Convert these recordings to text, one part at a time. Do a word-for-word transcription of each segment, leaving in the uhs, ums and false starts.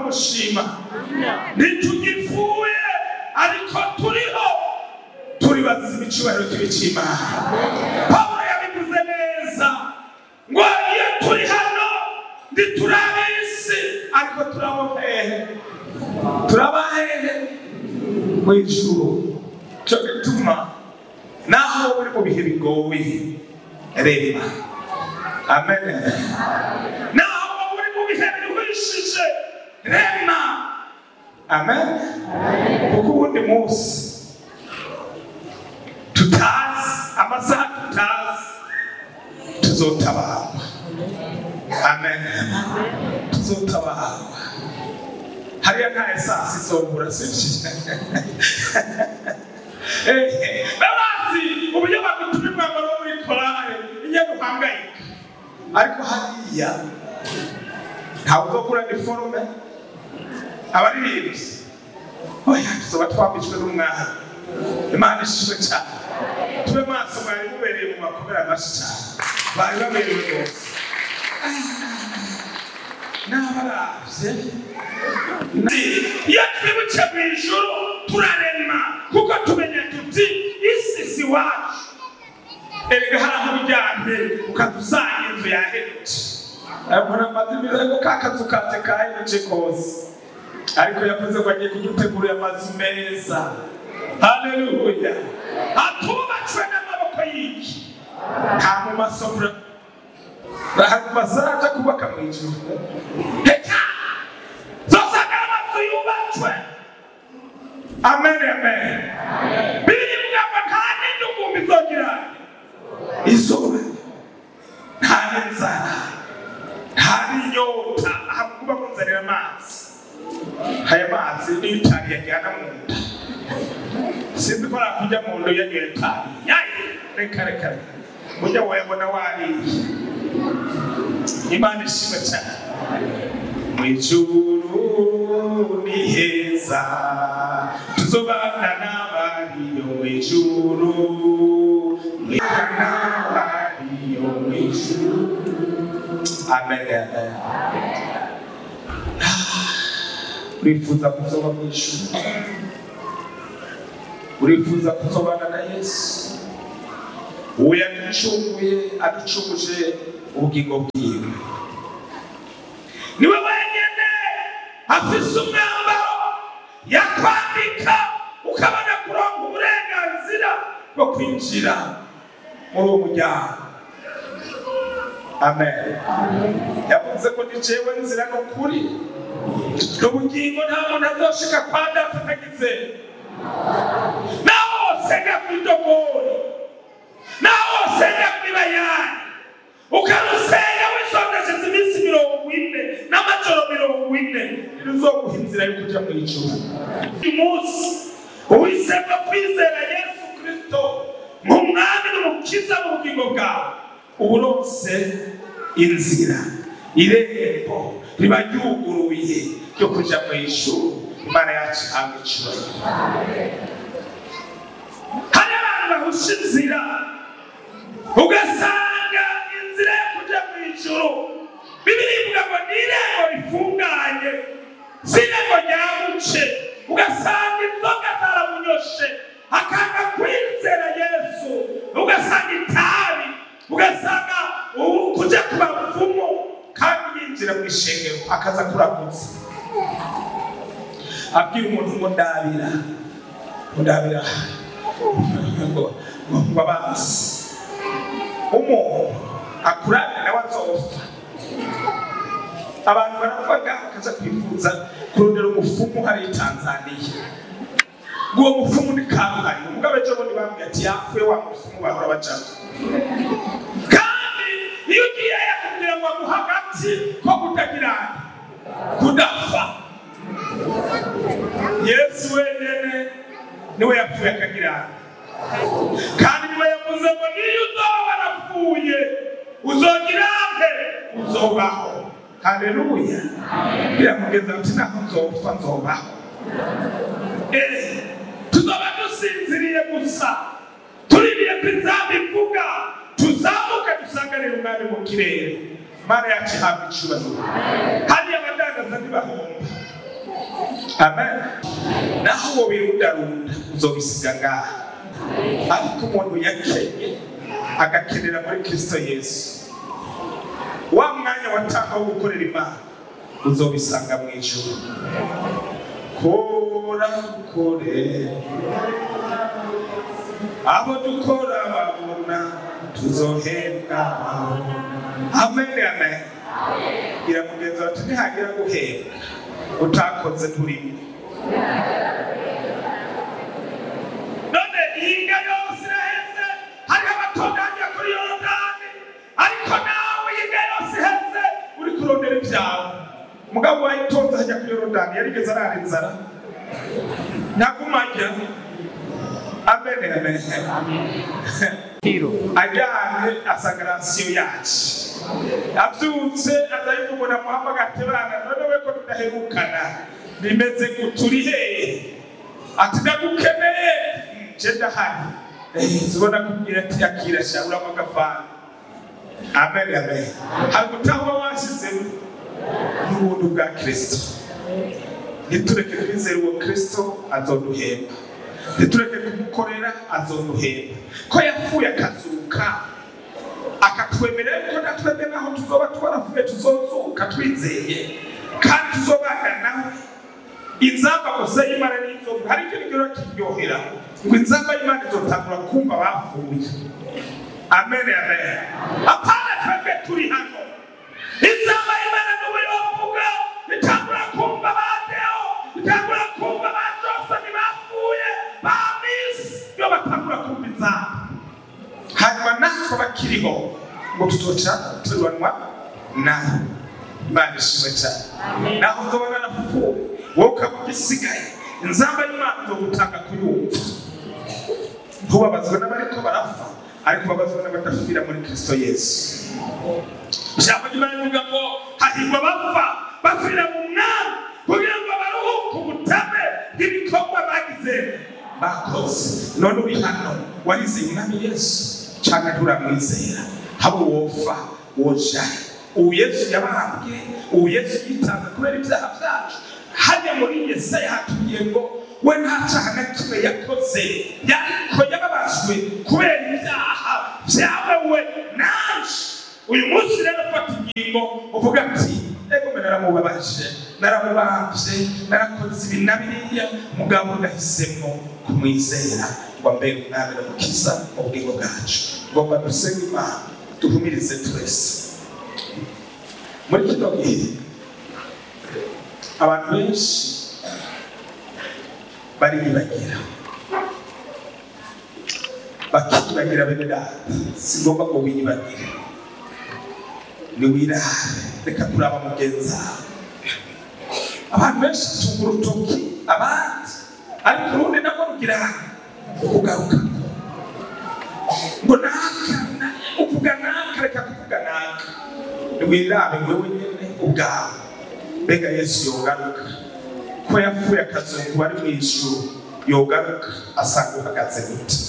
gushima ntitugipfuye ariko turiho turi bazize ibicibaro cy'Imana. Pawulo yabivuze neza ngo iyo turi hano ntiturabe isi ariko turabo hehe turaba hehe mu ijuru. Cyo gituma naho uri mu bihe bigoye reba amen. Naho uri mu bihe biruhishije rema amen. Kuko ubundi munsi tutazi amasaha tutazi tuzotabarwa amen. Tuzotabarwa hariya nta esasi izobura sibyo. Babazi uburyo bagutumye mwambaro wo muri korale inyego uhangayika ariko hariya ntabwo uzokura iniforume abaririmbyi oya tuzoba twambitswe n'umwana. Imana ishimwe cyane. Tube maso mwari mubereye mu makomera amashyi cyane bari baberewe rwose n'abaravye. Iyo twibutse mu ijuru turarema kuko tumenya tuti isi si wacu. Erega hari aho bijyanye ukadusanga inzu yahindutse abona amazimira ngo kakazu kate kahindutse kose ariko yavuze ko agiye kudutegurira amazu meza. Haleluya. Atubatswe n'amaboko y'iki nta mu masomero bazaja kubaka mu ijuru. Heka zosanga amazu yubatswe amen amen. Bibiri ivuga ngo nta n'indugumba izogira izuba nta n'inzara nta n'inyota ahakuba kunzanira amazi. Aya mazi ni itari yajyana mu nda sinzi ko nakujya mu nda yanyoye itabi yayi reka reka mujya wayabona wariye. Imana ishimwe cyane. Mu ijuru ni heza tuzobana n'abariyo mu ijuru n'abariyo mu ijuru amen amen. Urifuza kuzoba mu ijuru? Urifuza kuzobana na Yesu? Uwo yaducunguye aducunguje ubugingo bwiwe niwe wenyine afise umwambaro yakwambika ukabona kuronka uburenganzira bwo kwinjira muri uwo muryango amen. Yavuze ko ni jewe nzira n'ukuri n'ubugingo nta muntu azoshika kwa Data atagize. Naho senga kw'idogori naho senga kw'ibayani ukarusenga wisondesheje iminsi mirongo ine n'amajoro mirongo ine ntiruzoguha inzira yo kuja mu ijuru. Uyu munsi uhisemo kwizera Yesu Kristo nk'umwami n'umukiza mu bugingo bwawe uburonse inzira irembo riba ryuguruye ryo kuja mu ijuru. Imana yacu ihabwe icyubahiro. Hari abantu bahusha inzira ugasanga inzira yo kuja mu ijuru Bibiri ivuga ngo ni irembo rifunganye si irembo ryabuce. Ugasanga inzoga zaramunyoshe akanga kwizera Yesu, ugasanga itabi, ugasanga kuja ku bapfumu kandi yinjira mu ishengero akaza kuragutsa abwira umuntu ngo ndabira ndabira ngo babazi umuntu akurana nawe azopfa. Abantu baravuga akaza kwifuza kurondera umufumu hari Tanzania. Uwo mufumu ni Karuhari. Umugabe cyo bondi bambye ati yapfuye wa mufumu bahora bacana. Kandi iyo ugiye yakubwira ngo muhagati ko kutagira kudafa. Yesu wenyene niwe yapfuye akagira. Kandi niwe yavuze ngo niyo uzoba warapfuye uzogira mpe uzobaho. Haleluya. Biramugeza ati naho nzopfa nzobaho. Eh tuzoba dusinziriye gusa tuririye kw'inzamba ivuga tuzamuka dusanganira umwami mu kirere. Imana yacu ihabwe icyubahiro. Hariya abadandaza ntibahomba Amen. Naho uwo birundarunda uzobisiga ngaha, ariko umuntu yakenye agakenera muri Kristo Yesu, wa mwanya watanga wo gukorera Imana uzobisanga mu ijuru. Kora kore abo dukora babona tuzohembwa. Amen, amen. Iramugenza bati ntihagira guhembwa utakoze turimo. None ihinga yose iraheze, hariho abatondanya kuri Yorodani, ariko nawe ihinga yose iheze uri kurondera ibyawe. Mugabo wayitonze hajya kuri Yorodani yarigeze arara inzara nagumajya. Amen, amen. Ajyanye asagarasiyo yacu, abyutse azayivuguna muhamba gatebana, none we ko tudaherukana bimeze guturi hehe, ati ndagukeneye nje ndahari. Zibona kubwira ati yakira shabura magafana. Amen, amen. Hari gutahwa washyizemo n'ubuntu bwa Kristo. Nitureke kwizera uwo Kristo azoduhemba, nitureke kumukorera azoduhemba, ko yapfuye akazuka akatwemerera ko natwebwe naho tuzoba twaravuye tuzozuka twizeye kandi tuzobana nawe. Inzamba gusa y'Imana n'inzovu hari icyo ngiro kiryohera ngo inzamba y'Imana izotangura kumva bapfuye. Amen, amen. Apana twebwe turi hano, inzamba y'Imana n'ubu yovuga itangura kumva badeo, itangura kumva bajosani bapfuye bamisi yo batangura kumva inzamba. Hanyuma natwe bakiriho ngo tuzoca tubanwa nawe. Imana ishimwe cyane. Naho uzobona napfuye wowe ukaba ugisigaye, inzamba y'Imana izogutanga kuyumva. Ntubabazwe n'abariko barapfa, ariko babazwe n'abadapfira muri Kristo Yesu. Ijambo ry'Imana rivuga ngo hahirwa abapfa bapfira mu mwami kugira ngo baruhuke ubutame bw'ibikorwa bagize bakoze. None uri hano warizeye Umwami Yesu cyangwa nturamwizera? Habo wofa wojaye ubu Yesu yabambwe, ubu Yesu yitanze kubera ibyaha byacu. Hajya muri Yesaya hatubwiye ngo we nta cyaha na kimwe yakoze, ariko yababajwe kubera ibyaha byawe naje. Uyu munsi rero fata ingingo uvuga ati ego mbe naramubabaje, naramubambye, narakoze ibi na biriya, mugabo ndahisemo kumwizera ngo mbere umwami n'umukiza mu bugingo bwacu. Ngomba dusenge Imana duhumirize twese. Muri kino gihe abantu benshi bariyibagira, bakiyibagira bene data. Si ngombwa ngo wiyibagire, niwirare, reka kuraba mugenzi wawe. Abantu benshi tunga urutoki abandi, ariko urundi nabwo rugira kugaruka ngo naka uvuga naka, reka kuvuga naka. Niwirare wewe nyene ubwawe, mbega Yesu yogaruka ko yapfuye akazuka wari mu ijuru, yogaruka asanga uhagaze gute?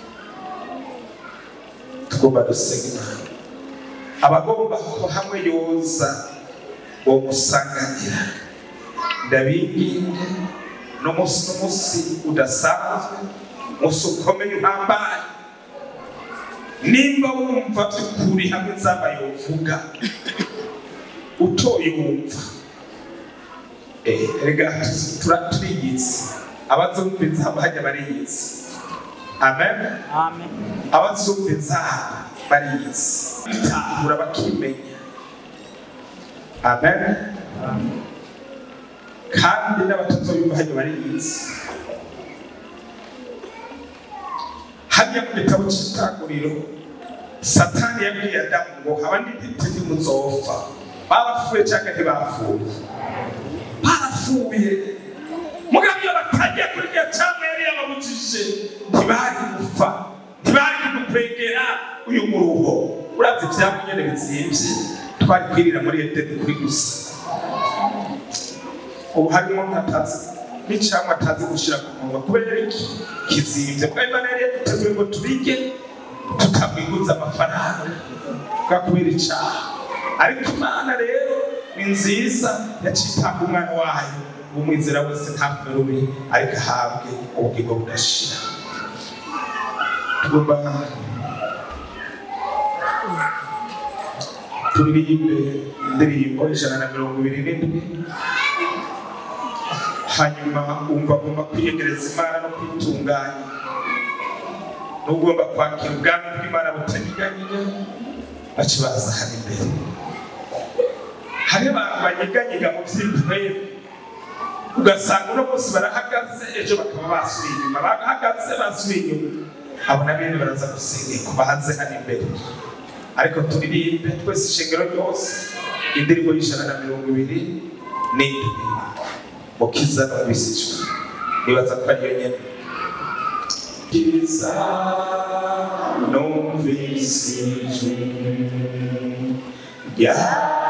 Tugomba dusenga Imana. Abagomba ko hamwe yoza wo musanganira, ndabinginga n'umunsi n'umunsi udasanzwe, umunsi ukomeye uhambaye. Nimba wumva by'ukuri hamwe nzaba yovuga utoyumva, eh rega turatuyizi, abazumviza bajya bariyizi. Amen, amen. Abazumviza bariyizi, bitahura bakimenya. Amen, amen. Kandi n'abatazoyumva hajya bariyizi. Hajya mu gitabo cy'Itanguriro, Satani yabwiye Adamu ngo abandi ntiti ntimuzopfa. Barapfuye cyangwa ntibapfuye? Barapfuye. Mugabo iyo batagiye kuri ya cyangwa yari yababujije, ntibari gupfa, ntibari kudukwegera uyu muruho. Urazi ibyabo nyene bizimvye, twari kwirira muri Edeni kuri gusa. Ubu harimo nkatazi n'icamwa atazi gushira ku munwa kubera iki kizimvye. Kuko Imana yari yaduteguye ngo tubige tukamwiguza amafaranga kubera icaha, ariko Imana rero ni nziza, yacitanga umwana wayo umwizera wese ntapfe rubi ariko ahabwe ubugingo budashira. Tugomba turirimbe indirimbo ijana na mirongo ibiri n'indwi, hanyuma wumva agomba kwiyegereza Imana no kwitunganya, n'ugomba kwakira ubwami bw'Imana butanyeganyega baca baza hano imbere. Hari abantu banyeganyega mu by'impwemu ugasanga uno munsi barahagaze ejo bakaba basubiye inyuma, bahagaze basubiye inyuma, abo na bene baraza gusenga bahanze hano imbere. Ariko turirimbe twese ishengero ryose indirimbo y'ijana na mirongo ibiri n'indwi Mukiza n'ubisijwe, nibaza ko ariyo nyene. Mukiza n'ubisijwe